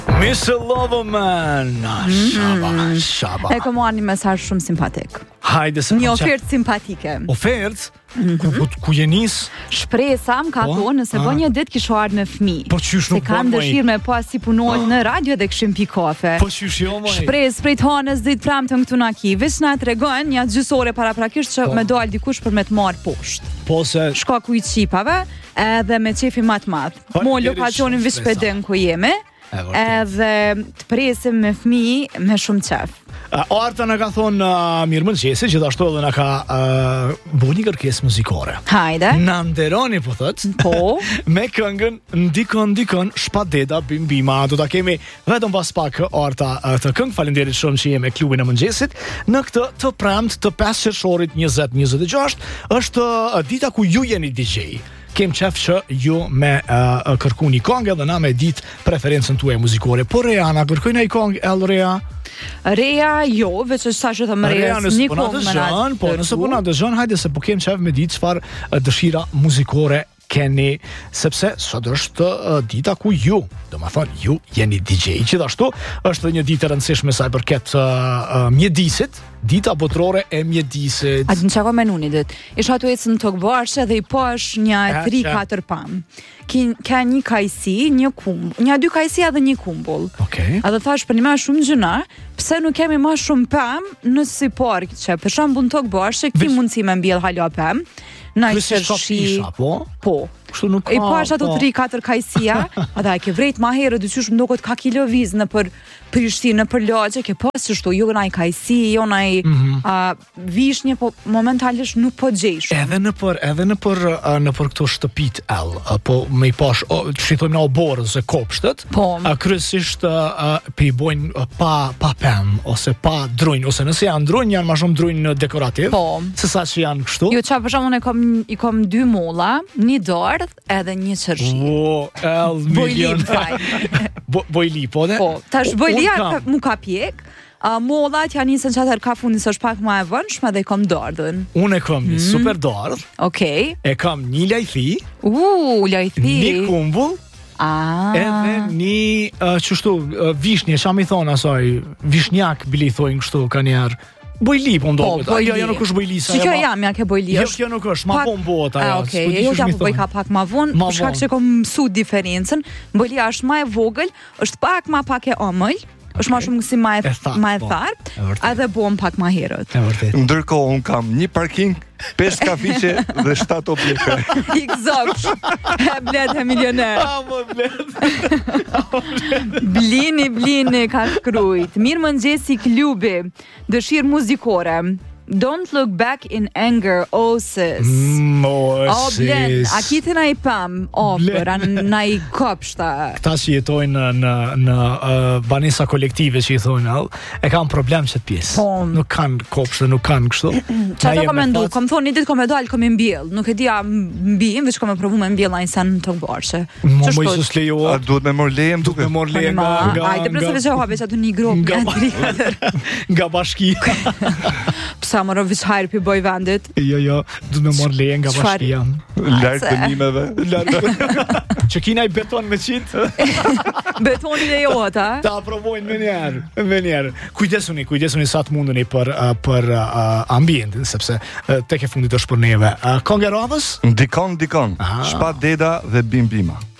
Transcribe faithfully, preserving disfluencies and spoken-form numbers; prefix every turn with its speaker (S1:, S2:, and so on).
S1: mister Loverman. Shaba, shaba.
S2: E kam marrë një mesazh shumë simpatik.
S1: Hajde se
S2: Një ofertë simpatike.
S1: Ofertë? Ku, ku, ku je nis?
S2: Shpresa më ka
S1: Po?
S2: thonë nëse
S1: Ah.
S2: bën një ditë kisho ardhur me fëmijë.
S1: Po qysh nuk
S2: Se kanë
S1: bën, moj?
S2: dëshirë me pas si punojnë në radio dhe kishim pi kafe.
S1: Po qysh jo, moj?
S2: Shpresë prej të hanës ditë premtën këtu na ki. Veç na tregon një gjysore paraprakisht që
S1: Po.
S2: me dal dikush për me të marrë poshtë.
S1: Po se
S2: Shkaku i çipave edhe me qefi më të madh.
S1: Po,
S2: Mo
S1: njeri
S2: lokacionin
S1: shumë
S2: Vispedin ku jemi.
S1: E vërtet.
S2: Edhe të presim me fëmijë me shumë qef.
S1: Uh, Arta na ka thonë uh, mirë mëngjesi, gjithashtu edhe na ka uh, bu një kërkesë muzikore.
S2: Hajde.
S1: Na nderoni po thot.
S2: Po.
S1: Me këngën ndikon ndikon shpadeda bim bima. Do ta kemi vetëm pas pak Arta uh, të këngë. Faleminderit shumë që jemi me klubin e mëngjesit. Në këtë të premtë të pesë qershorit njëzet njëzet e gjashtë është uh, dita ku ju jeni D J. Kem qef që ju me uh, kërku një këngë dhe na me dit preferencën tuaj muzikore. Po Rea, na kërkoj një këngë, El Rea?
S2: Reja jo, veç është sa që thëmë
S1: Rea,
S2: Reja,
S1: nëse
S2: një
S1: po na
S2: kohë më
S1: dëgjon, po nëse po na dëgjon, hajde se po kem qef me ditë çfarë uh, dëshira muzikore keni, sepse sot është uh, dita ku ju, do ma thonë, ju jeni D J. Gjithashtu është një ditë e rëndësishme sa i përket uh, uh, mjedisit, dita botërore e mjedisit.
S2: A të në qako menuni dit? Isha tu ecë në tokë barshe dhe i pash një
S1: E,
S2: tri
S1: që?
S2: katër pam. Ki, ka një kajsi, një kumbull, një dy kajsi edhe një kumbull.
S1: Okej.
S2: A dhe thash për një ma shumë gjëna, pse nuk kemi ma shumë pam në si parë që për shembull në tokë barshe, ki
S1: Vis-
S2: mundësi me mbjell hala pam, në
S1: Kryesisht ka
S2: qërshi,
S1: pisha, po?
S2: po.
S1: Kështu nuk ka.
S2: I pash ato
S1: po.
S2: tri katër kajsia, a da e ke vrejt ma herë, dyqysh më dokot ka kilo viz në për Prishtinë, në për lagje, ke pas që shtu, jo naj kajsi, jo naj
S1: Mhm.
S2: a, vishnje, po momentalisht nuk po gjejsh.
S1: Edhe në për edhe në për uh, në për këto shtëpit L, uh, po me i pash uh, që i thojmë na oborë ose kopshtet.
S2: Po.
S1: Uh, kryesisht uh, uh, pe i bojnë uh, pa pa pem ose pa drunj, ose nëse janë drunj janë më shumë drunj dekorativ.
S2: Po.
S1: Se sa që janë kështu.
S2: Jo, qa për shembull e kam i kam dy molla, një dardh edhe një qërshi.
S1: O, L milion.
S2: Bojlip, fajn.
S1: Bo, bojli, po dhe?
S2: Po, tash
S1: U-
S2: bojlia
S1: unë kam.
S2: ka, mu ka pjek, a mollat janë nisën çatër ka fundi së është pak më e vëndshme dhe i kam dardhën.
S1: Unë e kam një
S2: Mhm.
S1: super dardh,
S2: Okej.
S1: e kam një lajthi,
S2: U, lajthi.
S1: një kumbull,
S2: Ah.
S1: edhe një uh, qështu uh, vishnje, qa mi thonë asaj, vishnjak bili i thojnë kështu ka njerë. Bojli po
S2: Po,
S1: ndohet.
S2: bojli.
S1: Jo, jo nuk është bojli sa.
S2: Si
S1: e
S2: kjo
S1: ma-
S2: jam, ja ke bojli.
S1: Jo,
S2: është
S1: kjo nuk është, ma
S2: pak-
S1: vonë bëhet ajo.
S2: Ah, okay.
S1: s'po di
S2: Jo,
S1: ç'është
S2: ja
S1: mi
S2: po bëj
S1: thonë.
S2: ka pak ma vonë,
S1: Ma
S2: për shkak
S1: vonë.
S2: që kom mësu diferencën. Bojlia është ma e vogël, është pak ma pak e omël, është ma shumë si ma e,
S1: E thartë,
S2: ma e
S1: po.
S2: thartë,
S1: E vërtet.
S2: edhe bom pak ma herët.
S1: E vërtet.
S3: Ndërkohë un kam një parking, pesë kafiqe dhe shtatë objekte.
S2: Exact. E bled e milioner.
S1: A, më blet.
S2: Blini, blini, ka shkrujt. Mirë mëngjesi klubi, dëshirë muzikore. Don't look back in anger, oh sis. O, blen, a
S1: Mosis.
S2: kiti na i pam, ofër, a na i kopshta.
S1: Këta që jetojnë në, në, në uh, banesa kolektive që i thonë, all, e kanë problem që të pjesë.
S2: Po.
S1: Nuk kanë kopshte, nuk kanë kështu.
S2: Qa
S1: Na
S2: të
S1: jemi
S2: kom e ndu,
S1: fat-
S2: kom thonë një ditë kom e dalë, kom e mbjell. Nuk e dia mbijim, veç kom e provu me mbjell a i sen të barshe.
S1: Mo
S2: Qështu?
S1: Mojsus
S3: A
S1: lejoa.
S3: duhet me mor lejem
S1: Me
S3: duke?
S1: mor leje nga,
S2: Ma,
S1: nga,
S2: ajde përse veç e hoa veç atë një grup,
S1: nga,
S2: nga tri katër.
S1: nga bashkia.
S2: Psa më veç hajrë për boj vendit.
S1: Jo, jo, du me mor leje nga
S2: Çfarë?
S1: bashkia.
S3: Larg
S2: se-
S3: dënimeve.
S1: Që kina i beton me qitë,
S2: Betoni dhe jot, a?
S1: ta aprovojnë me njerë, me njerë. Kujdesuni, kujdesuni sa të mundeni për, uh, për uh, ambientin, sepse uh, tek e fundit është për neve. Uh, Kongë e radhës?
S3: Ndikon, ndikon.
S1: Ah.
S3: Shpat deda dhe bim bima.